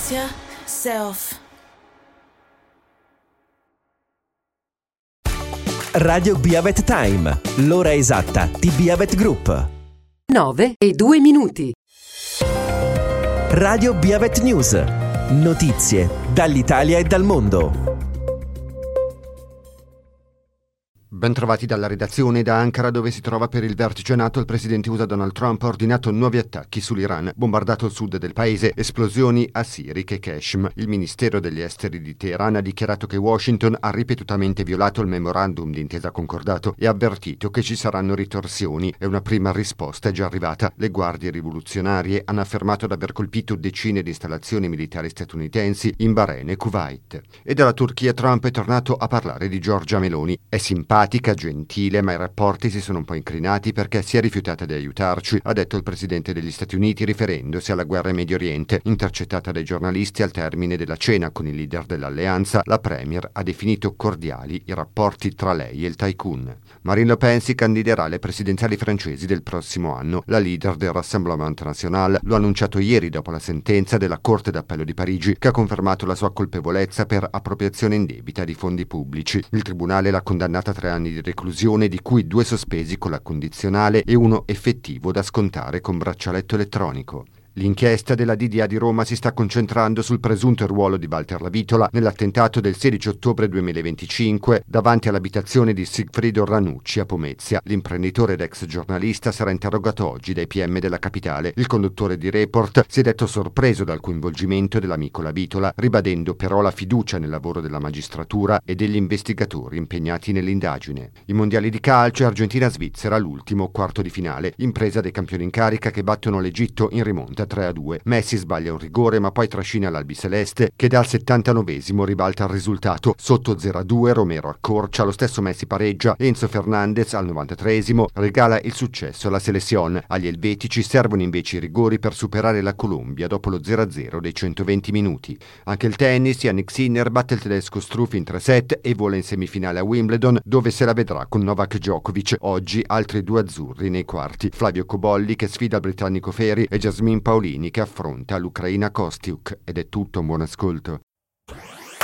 yourself. Radio Biavet Time, l'ora esatta di Biavet Group. 9:02. Radio Biavet News, notizie dall'Italia e dal mondo. Bentrovati dalla redazione da Ankara, dove si trova per il vertice NATO. Il presidente USA Donald Trump ha ordinato nuovi attacchi sull'Iran, bombardato il sud del paese, esplosioni a Sirik e Qeshm. Il ministero degli esteri di Teheran ha dichiarato che Washington ha ripetutamente violato il memorandum di intesa concordato e ha avvertito che ci saranno ritorsioni e una prima risposta è già arrivata. Le guardie rivoluzionarie hanno affermato di aver colpito decine di installazioni militari statunitensi in Bahrain e Kuwait. E dalla Turchia Trump è tornato a parlare di Giorgia Meloni. È simpatica, gentile, ma i rapporti si sono un po' incrinati perché si è rifiutata di aiutarci, ha detto il presidente degli Stati Uniti riferendosi alla guerra in Medio Oriente. Intercettata dai giornalisti al termine della cena con il leader dell'alleanza, la premier ha definito cordiali i rapporti tra lei e il tycoon. Marine Le Pen si candiderà alle presidenziali francesi del prossimo anno. La leader del Rassemblement National lo ha annunciato ieri dopo la sentenza della Corte d'Appello di Parigi, che ha confermato la sua colpevolezza per appropriazione indebita di fondi pubblici. Il tribunale l'ha condannata a 3 anni di reclusione, di cui 2 sospesi con la condizionale e 1 effettivo da scontare con braccialetto elettronico. L'inchiesta della DDA di Roma si sta concentrando sul presunto ruolo di Walter Lavitola nell'attentato del 16 ottobre 2025 davanti all'abitazione di Sigfrido Ranucci a Pomezia. L'imprenditore ed ex giornalista sarà interrogato oggi dai PM della capitale. Il conduttore di Report si è detto sorpreso dal coinvolgimento dell'amico Lavitola, ribadendo però la fiducia nel lavoro della magistratura e degli investigatori impegnati nell'indagine. I mondiali di calcio, Argentina-Svizzera, l'ultimo quarto di finale, impresa dei campioni in carica che battono l'Egitto in rimonta 3-2. Messi sbaglia un rigore ma poi trascina l'albiceleste, che dal 79esimo ribalta il risultato. Sotto 0-2 Romero accorcia, lo stesso Messi pareggia, Enzo Fernandez al 93esimo regala il successo alla Selezione. Agli elvetici servono invece i rigori per superare la Colombia dopo lo 0-0 dei 120 minuti. Anche il tennis, Jannik Sinner batte il tedesco Struff in 3 set e vola in semifinale a Wimbledon, dove se la vedrà con Novak Djokovic. Oggi altri 2 azzurri nei quarti: Flavio Cobolli che sfida il britannico Ferry e Jasmine Paolini che affronta l'Ucraina Kostiuk. Ed è tutto, un buon ascolto.